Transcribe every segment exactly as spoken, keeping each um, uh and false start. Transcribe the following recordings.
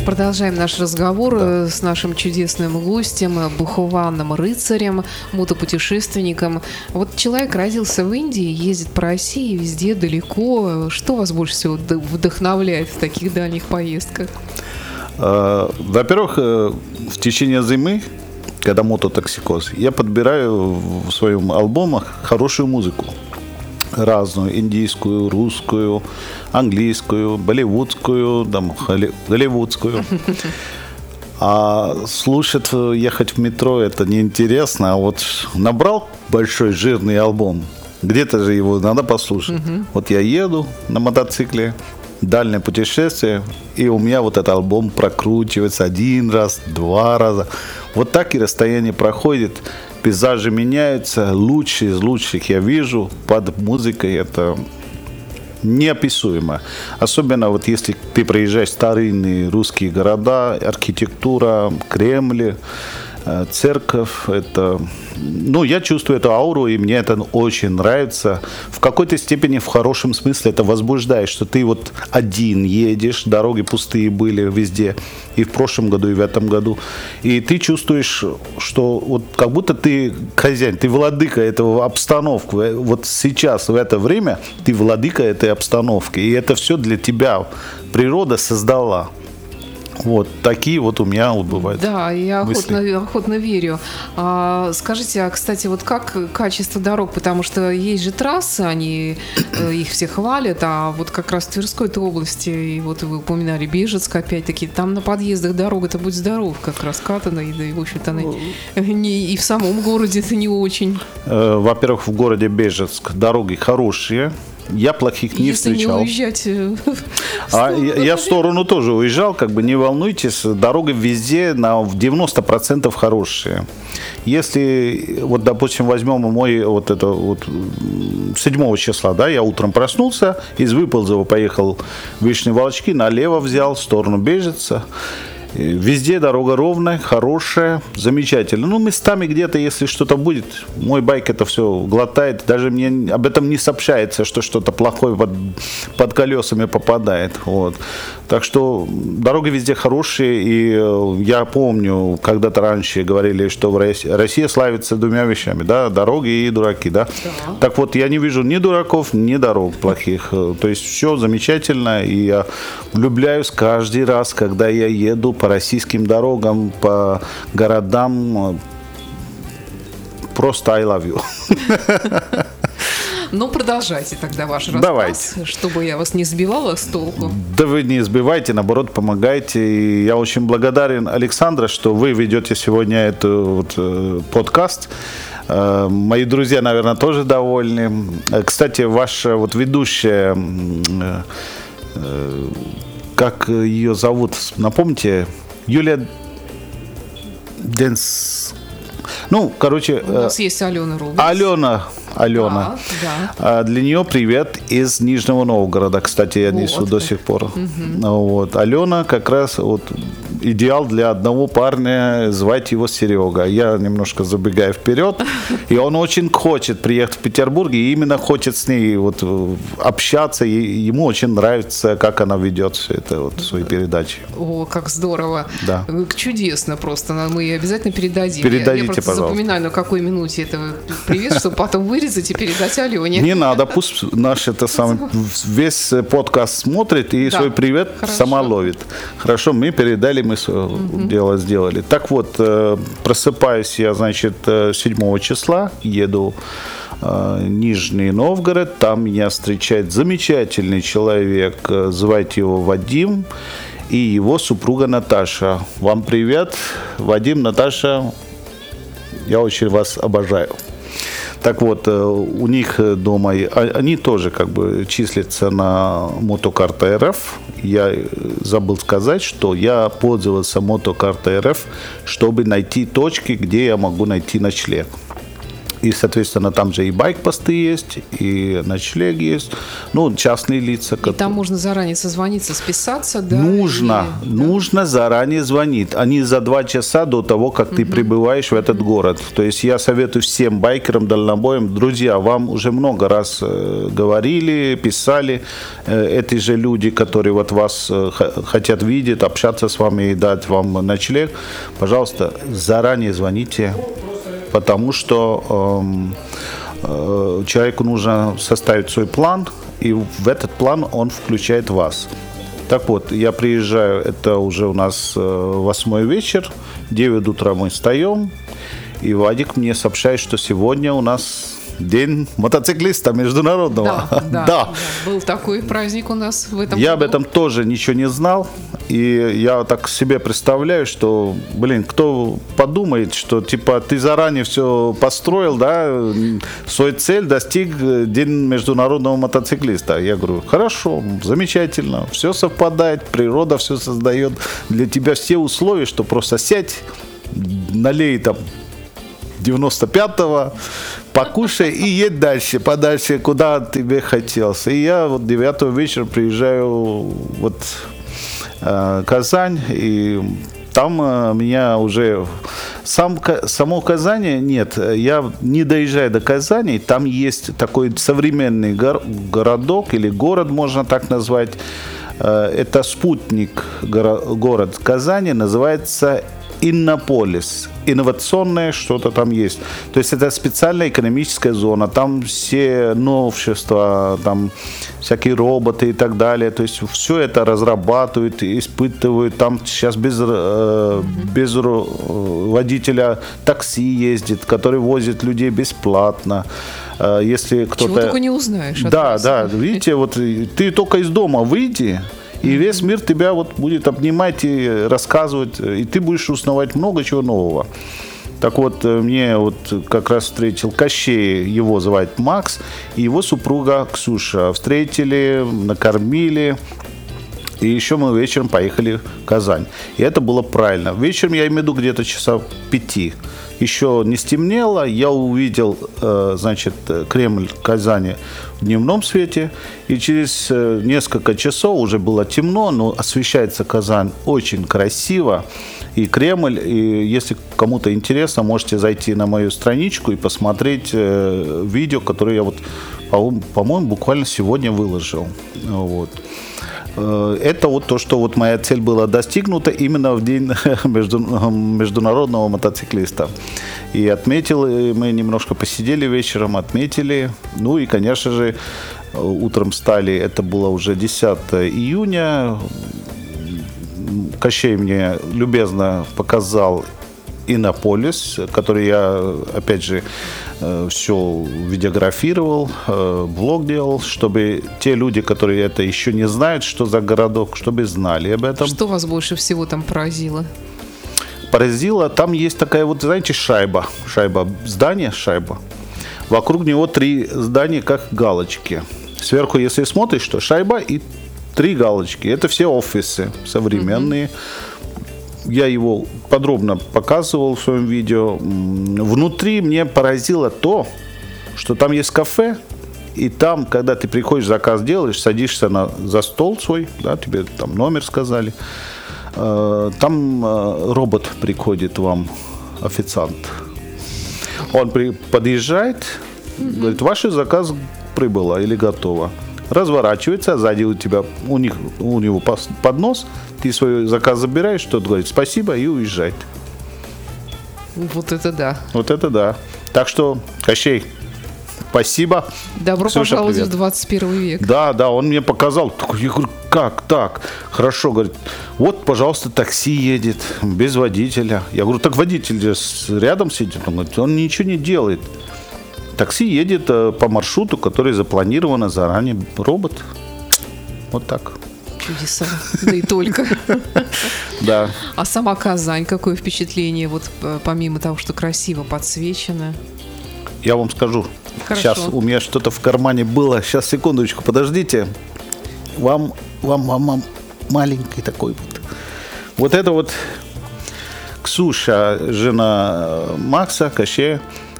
Продолжаем наш разговор Да. с нашим чудесным гостем, Бхуваном Рыцарем, мотопутешественником. Вот человек родился в Индии, ездит по России, везде, далеко. Что вас больше всего вдохновляет в таких дальних поездках? Во-первых, в течение зимы, когда мототоксикоз, я подбираю в своем альбомах хорошую музыку. Разную, индийскую, русскую, английскую, болливудскую, там, холли- голливудскую. А слушать, ехать в метро, это неинтересно. А вот набрал большой жирный альбом, где-то же его надо послушать. Uh-huh. Вот я еду на мотоцикле, дальнее путешествие, и у меня вот этот альбом прокручивается один раз, два раза. Вот так и расстояние проходит. Пейзажи меняются, лучшие из лучших я вижу под музыкой, это неописуемо. Особенно вот если ты проезжаешь старинные русские города, архитектура, Кремль, церковь, это, ну, я чувствую эту ауру, и мне это очень нравится. В какой-то степени, в хорошем смысле, это возбуждает, что ты вот один едешь, дороги пустые были везде, и в прошлом году, и в этом году, и ты чувствуешь, что вот как будто ты хозяин, ты владыка этого обстановки. Вот сейчас, в это время, ты владыка этой обстановки, и это все для тебя природа создала. Вот такие вот у меня вот бывают. Да, я охотно, охотно верю. А, скажите, а, кстати, вот как качество дорог? Потому что есть же трассы, они их все хвалят, а вот как раз в Тверской-то области, и вот вы упоминали Бежецк, опять-таки, там на подъездах дорога-то будь здоров, как раскатана, и, да, и в общем-то, она не, и в самом городе это не очень. Во-первых, в городе Бежецк дороги хорошие. Я плохих не Если встречал. Если не уезжать в а я, я в сторону тоже уезжал, как бы не волнуйтесь, дороги везде на девяносто процентов хорошие. Если, вот, допустим, возьмем мой, вот это вот, седьмого числа, да, я утром проснулся, из Выползова поехал в Вишни Волочки, налево взял, в сторону Бежеца. Везде дорога ровная, хорошая, замечательно. Ну, местами где-то, если что-то будет, мой байк это все глотает. Даже мне об этом не сообщается, что что-то плохое под, под колесами попадает. Вот. Так что дороги везде хорошие. И я помню, когда-то раньше говорили, что в России, Россия славится двумя вещами, да, дороги и дураки, да? Да. Так вот, я не вижу ни дураков, ни дорог плохих. То есть все замечательно. И я влюбляюсь каждый раз, когда я еду по российским дорогам, по городам. Просто I love you. Ну, продолжайте тогда ваш рассказ, Давайте. Чтобы я вас не сбивала с толку. Да вы не сбивайте, наоборот, помогайте. И я очень благодарен, Александра, что вы ведете сегодня этот вот, подкаст. Мои друзья, наверное, тоже довольны. Кстати, ваша вот ведущая, как ее зовут, напомните? Юлия Денс... Ну, короче... У нас есть Алена Рубец. Алена, Алена. Да, да. Для нее привет из Нижнего Новгорода, кстати, я несу вот. До сих пор. Угу. Вот. Алена как раз вот идеал для одного парня, звать его Серега. Я немножко забегаю вперед, и он очень хочет приехать в Петербург, и именно хочет с ней вот общаться, и ему очень нравится, как она ведет все это, вот, свои передачи. О, как здорово. Да. Чудесно просто, мы ей обязательно передадим. Передадите, я, я просто пожалуйста. Запоминаю, на какой минуте это привет, чтобы потом вырезать и передать Алене. Не надо, пусть наш это сам, весь подкаст смотрит и да. свой привет Хорошо. Сама ловит. Хорошо, мы передали, мы угу. дело сделали. Так вот, просыпаюсь я, значит, седьмого числа, еду в Нижний Новгород, там меня встречает замечательный человек, звать его Вадим, и его супруга Наташа. Вам привет, Вадим, Наташа, я очень вас обожаю. Так вот, у них дома, они тоже как бы числятся на Мотокарта РФ. Я забыл сказать, что я пользовался Мотокартой РФ, чтобы найти точки, где я могу найти ночлег. И, соответственно, там же и байк-посты есть, и ночлег есть. Ну, частные лица. И там можно заранее созвониться, списаться, да? Нужно, и, нужно да. заранее звонить. Они за два часа до того, как ты uh-huh. прибываешь в этот uh-huh. город. То есть я советую всем байкерам, дальнобоям, друзья, вам уже много раз э, говорили, писали э, эти же люди, которые вот вас э, хотят видеть, общаться с вами и дать вам ночлег. Пожалуйста, заранее звоните. Потому что э, э, человеку нужно составить свой план, и в этот план он включает вас. Так вот, я приезжаю, это уже у нас э, восьмой вечер, девять утра мы встаем, и Вадик мне сообщает, что сегодня у нас День мотоциклиста международного. Да, да, да. Был такой праздник у нас в этом Я году. об этом тоже ничего не знал. И я так себе представляю, что, блин, кто подумает, что типа ты заранее все построил, да, свою цель достиг День международного мотоциклиста. Я говорю, хорошо, замечательно, все совпадает, природа все создает для тебя все условия, что просто сядь, налей там девяносто пятого, покушай и едь дальше, подальше, куда тебе хотелось. И я вот девятого вечера приезжаю вот э, Казань, и там э, меня уже сам, само Казани нет, я не доезжаю до Казани, там есть такой современный гор, городок или город, можно так назвать, э, это спутник горо, город Казани, называется Иннополис. Инновационное что-то там есть. То есть это специальная экономическая зона. Там все новшества, там всякие роботы и так далее. То есть все это разрабатывают, испытывают. Там сейчас без, без водителя такси ездит, который возит людей бесплатно. Если кто-то... Чего только не узнаешь. Да, да. Видите, вот ты только из дома выйди, и весь мир тебя вот будет обнимать и рассказывать, и ты будешь узнавать много чего нового. Так вот, мне вот как раз встретил Кощей, его зовут Макс, и его супруга Ксюша. Встретили, накормили, и еще мы вечером поехали в Казань. И это было правильно. Вечером, я имею в виду, где-то часа пяти. Еще не стемнело, я увидел, значит, Кремль Казани в дневном свете, и через несколько часов уже было темно, но освещается Казань очень красиво, и Кремль, и если кому-то интересно, можете зайти на мою страничку и посмотреть видео, которое я вот, по-моему, буквально сегодня выложил. Вот. Это вот то, что вот моя цель была достигнута именно в день международного мотоциклиста. И отметил, мы немножко посидели вечером, отметили. Ну и, конечно же, утром встали, это было уже десятого июня. Кощей мне любезно показал Иннополис, который я, опять же, все видеографировал, блог делал, чтобы те люди, которые это еще не знают, что за городок, чтобы знали об этом. Что вас больше всего там поразило? Поразило, там есть такая вот, знаете, шайба, шайба, здание, шайба. Вокруг него три здания, как галочки. Сверху, если смотришь, что шайба и три галочки. Это все офисы современные. Mm-hmm. Я его подробно показывал в своем видео. Внутри мне поразило то, что там есть кафе, и там, когда ты приходишь, заказ делаешь, садишься на, за стол свой, да, тебе там номер сказали, э, там э, робот приходит вам, официант. Он при, подъезжает, mm-hmm. говорит, ваш заказ прибыло или готово. Разворачивается, сзади у тебя, у них, у него поднос, ты свой заказ забираешь, тот говорит спасибо и уезжает. Вот это да. Вот это да. Так что, Кощей, спасибо. Добро Ксюша, пожаловать привет. в двадцать первый век. Да, да, он мне показал. Я говорю, как так? Хорошо, говорит, вот, пожалуйста, такси едет без водителя. Я говорю, так водитель рядом сидит. Он говорит, он ничего не делает. Такси едет по маршруту, который запланировано заранее. Робот. Вот так. Чудеса. Да и только. Да. А сама Казань, какое впечатление, вот помимо того, что красиво подсвечено? Я вам скажу. Хорошо. Сейчас у меня что-то в кармане было. Сейчас, секундочку, подождите. Вам, вам, вам, вам маленький такой вот. Вот это вот Ксюша, жена Макса, Кощея.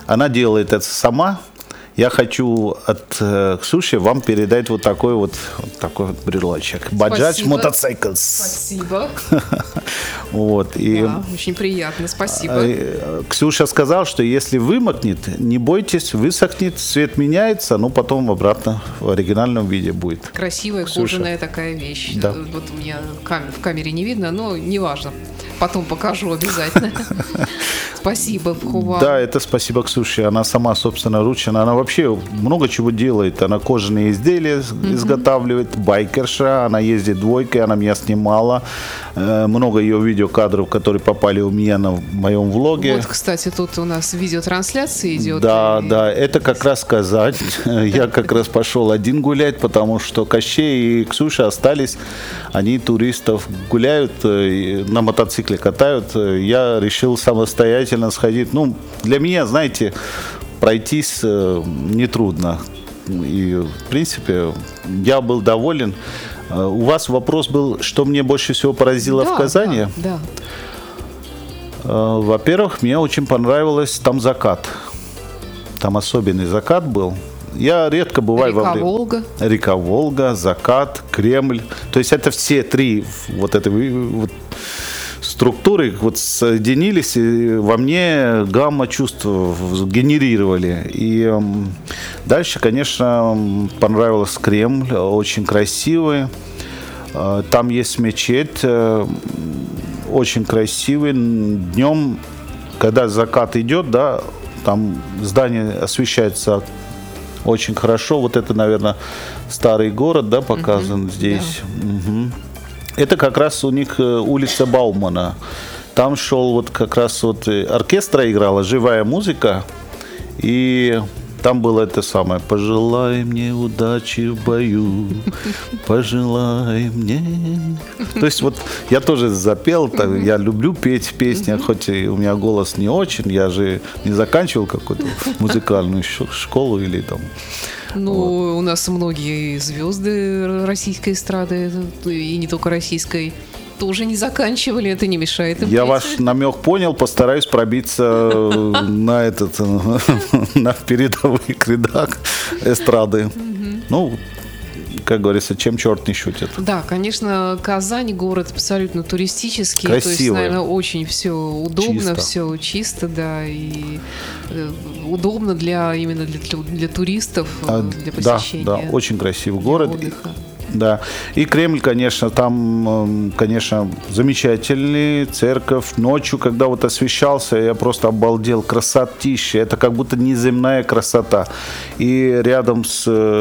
она делает это сама. Я хочу от э, Ксюши вам передать вот такой вот, вот такой вот брелочек. Bajaj Motorcycles. Спасибо. Вот, и, да, очень приятно, спасибо. Э, Ксюша сказала, что если вымокнет, не бойтесь, высохнет, цвет меняется, но потом обратно в оригинальном виде будет. Красивая Ксюша. Кожаная такая вещь. Да. Вот у меня в камере не видно, но неважно. Потом покажу обязательно. Спасибо, Хуван. Да, это спасибо Ксюше. Она сама собственноручно. Она вообще много чего делает. Она кожаные изделия mm-hmm. изготавливает, байкерша. Она ездит двойкой, она меня снимала. Много ее видеокадров, которые попали у меня на в моем влоге. Вот, кстати, тут у нас видеотрансляция идет. Да, и... да, это как раз сказать. Я как раз пошел один гулять, потому что Кощей и Ксюша остались. Они туристов гуляют, на мотоцикле катают. Я решил самостоятельно сходить. Ну, для меня, знаете, пройтись нетрудно. И, в принципе, я был доволен. У вас вопрос был, что мне больше всего поразило да, в Казани? Да, да. Во-первых, мне очень понравилось там закат. Там особенный закат был. Я редко бываю Река во время... Волга. Река Волга, закат, Кремль. То есть это все три вот этой вот структуры вот соединились, и во мне гамма чувств генерировали. И э, дальше, конечно, понравился Кремль, очень красивый. Э, там есть мечеть, э, очень красивый. Днем, когда закат идет, да, там здание освещается очень хорошо. Вот это, наверное, старый город, да, показан mm-hmm. здесь. Да. Угу. Это как раз у них улица Баумана. Там шел вот как раз вот оркестра играла, живая музыка. И там было это самое: «Пожелай мне удачи в бою, пожелай мне». То есть вот я тоже запел, так, я люблю петь песни, хоть и у меня голос не очень, я же не заканчивал какую-то музыкальную школу или там. Ну, вот. У нас многие звезды российской эстрады, и не только российской, тоже не заканчивали, это не мешает им. Я петь. ваш намек понял, постараюсь пробиться на этот, на передовых рядах эстрады. Ну, как говорится, чем черт не шутит. Да, конечно, Казань город абсолютно туристический. Красивый. То есть, наверное, очень все удобно, Чисто. все чисто, да, и удобно для именно для, для туристов, А, для посещения. Да, да, очень красивый город. Отдыха. Да. И Кремль, конечно, там, конечно, замечательный. Церковь. Ночью, когда вот освещался, я просто обалдел. Красотища. Это как будто неземная красота. И рядом с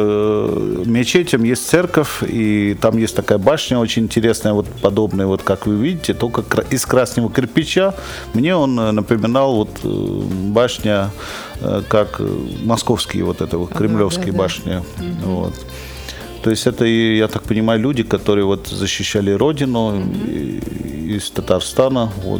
э, мечетью есть церковь, и там есть такая башня очень интересная, вот подобная, вот как вы видите, только из красного кирпича. Мне он напоминал вот башня, как московские вот это вот кремлевские ага, да, башни. Да. Вот. То есть это, я так понимаю, люди, которые вот защищали родину mm-hmm. из Татарстана. Вот.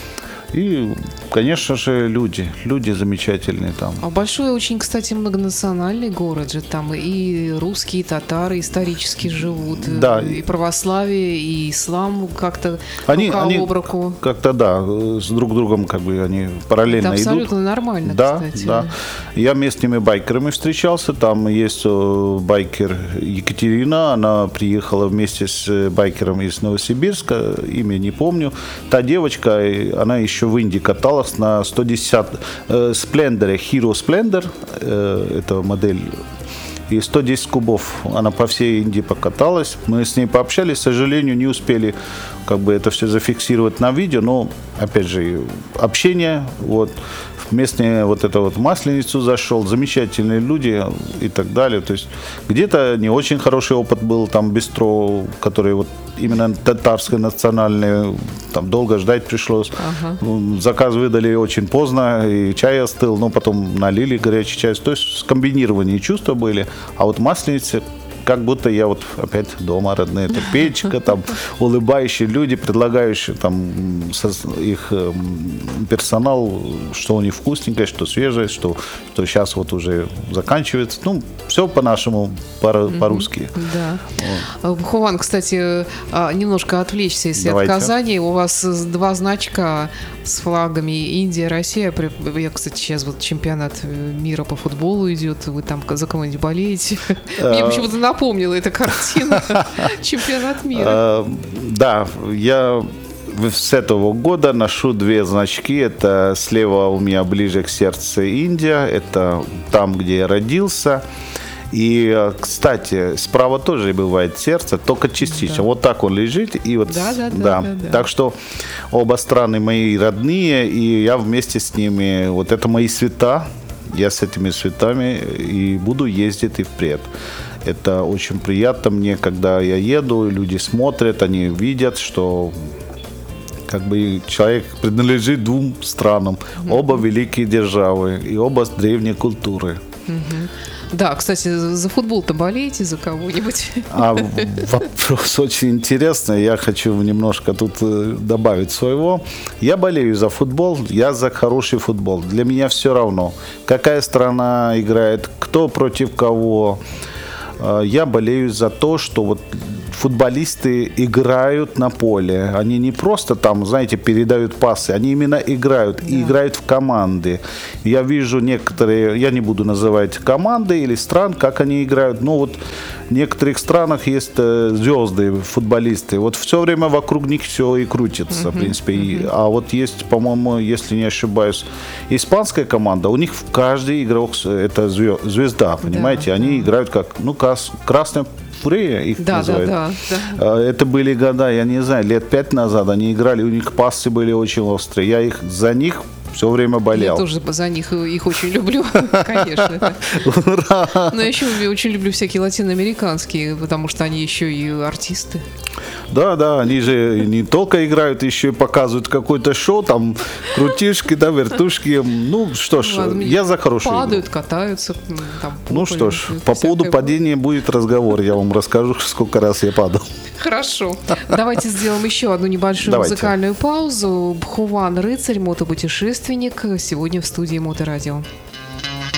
И, конечно же, люди. Люди замечательные там. А большой очень, кстати, многонациональный город же. Там и русские, и татары исторически живут. Да. И православие, и ислам как-то они, рука они об руку. Как-то, да, с друг другом как бы они параллельно идут. Это абсолютно идут. нормально, да, кстати. Да. Я местными байкерами встречался. Там есть байкер Екатерина. Она приехала вместе с байкером из Новосибирска. Имя не помню. Та девочка, она еще в Индии каталась на сто десятом э, Splendor, Hero Splendor, э, это модель, и сто десять кубов. Она по всей Индии покаталась. Мы с ней пообщались, к сожалению, не успели как бы это все зафиксировать на видео, но, опять же, общение, вот, в местную вот эту вот масленицу зашел, замечательные люди и так далее. То есть где-то не очень хороший опыт был, там бистро, который вот именно татарское национальное, там долго ждать пришлось. Ага. Заказ выдали очень поздно, и чай остыл, но потом налили горячий чай. То есть скомбинированные чувства были. А вот масленица, как будто я вот опять дома, родные. Это печка, там улыбающие люди, предлагающие там их персонал, что у них вкусненькое, что свежее, что, что сейчас вот уже заканчивается. Ну, все по-нашему, по-русски. Да. Вот. Хуван, кстати, немножко отвлечься, если Давайте. От Казани. У вас два значка с флагами Индия, Россия. Я, кстати, сейчас вот чемпионат мира по футболу идет. Вы там за кого-нибудь болеете? Мне почему-то напомнила эта картина. Чемпионат мира. Да, я с этого года ношу две значки. Это слева у меня ближе к сердцу Индия. Это там, где я родился. И, кстати, справа тоже бывает сердце, только частично. Да. Вот так он лежит. И вот, да, да, да, да. Да, да. Так что оба страны мои родные, и я вместе с ними. Вот это мои свята. Я с этими цветами и буду ездить и впредь. Это очень приятно мне, когда я еду, люди смотрят, они видят, что как бы человек принадлежит двум странам. Mm-hmm. Оба великие державы и оба древние культуры. Mm-hmm. Да, кстати, за футбол-то болеете за кого-нибудь? А вопрос очень интересный. Я хочу немножко тут добавить своего. Я болею за футбол, я за хороший футбол. Для меня все равно, какая страна играет, кто против кого. Я болею за то, что вот футболисты играют на поле. Они не просто там, знаете, передают пасы, они именно играют, да. И играют в команды. Я вижу некоторые, я не буду называть команды или стран, как они играют, но вот в некоторых странах есть звезды, футболисты. Вот все время вокруг них все и крутится, uh-huh, в принципе. Uh-huh. А вот есть, по-моему, если не ошибаюсь, испанская команда, у них каждый игрок это звезда, понимаете? Да, они да. играют как, ну, красная Фурия их да, называют. Да, да, да. Это были года, я не знаю, лет пять назад они играли, у них пасы были очень острые. Я их за них все время болел. Я тоже за них их очень люблю, конечно. Но я еще очень люблю всякие латиноамериканские, потому что они еще и артисты. Да, да, они же не только играют, еще и показывают какое-то шоу, там крутишки, да, вертушки. Ну что ж, ладно, я за хорошую падают, игру. Катаются. Там, ну что ж, по поводу падения будет разговор, я вам расскажу, сколько раз я падал. Хорошо. Давайте сделаем еще одну небольшую Давайте. музыкальную паузу. Бхуван Рыцарь, мотопутешественник, сегодня в студии Моторадио.